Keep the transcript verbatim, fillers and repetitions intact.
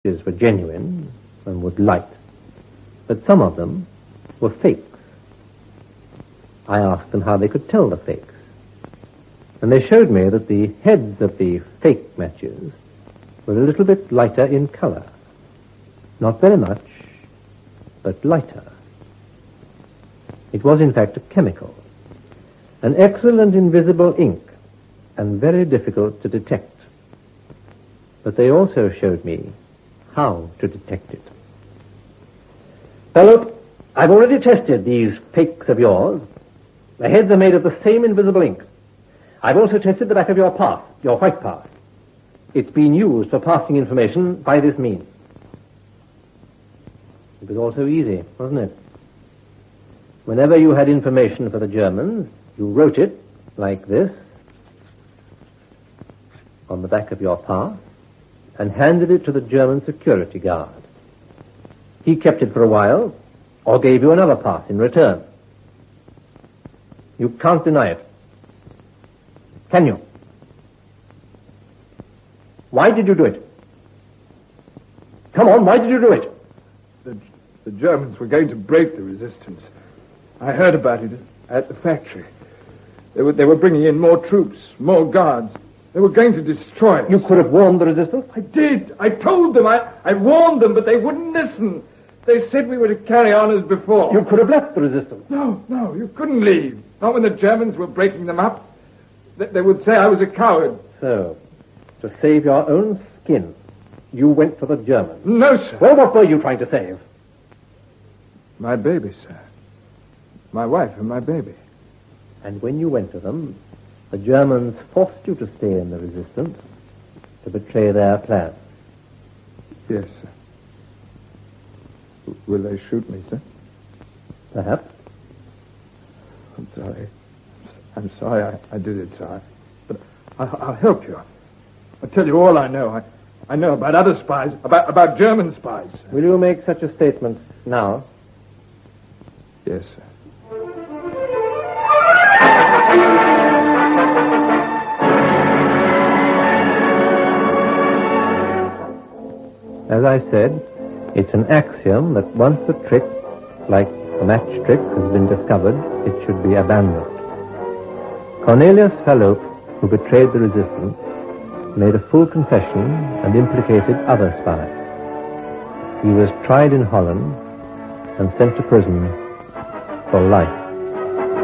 matches were genuine and would light, but some of them were fakes. I asked them how they could tell the fakes, and they showed me that the heads of the fake matches were a little bit lighter in color. Not very much, but lighter. It was, in fact, a chemical, an excellent invisible ink, and very difficult to detect. But they also showed me how to detect it. Fellow, I've already tested these fakes of yours. The heads are made of the same invisible ink. I've also tested the back of your pass, your white pass. It's been used for passing information by this means. It was all so easy, wasn't it? Whenever you had information for the Germans, you wrote it like this on the back of your pass and handed it to the German security guard. He kept it for a while or gave you another pass in return. You can't deny it. Can you? Why did you do it? Come on, why did you do it? The, the Germans were going to break the resistance. I heard about it at the factory. They were, they were bringing in more troops, more guards. They were going to destroy us. You could have warned the resistance? I did. I told them. I, I warned them, but they wouldn't listen. They said we were to carry on as before. You could have left the resistance. No, no, you couldn't leave. Not when the Germans were breaking them up. They, they would say I was a coward. So, to save your own skin, you went for the Germans? No, sir. Well, what were you trying to save? My baby, sir. My wife and my baby. And when you went to them, the Germans forced you to stay in the resistance to betray their plan. Yes, sir. Will they shoot me, sir? Perhaps. I'm sorry. I'm sorry I, I did it, sir. But I'll, I'll help you. I'll tell you all I know. I, I know about other spies, about, about German spies. Sir. Will you make such a statement now? Yes, sir. As I said, it's an axiom that once a trick, like the match trick, has been discovered, it should be abandoned. Cornelius Fallope, who betrayed the resistance, made a full confession and implicated other spies. He was tried in Holland and sent to prison for life.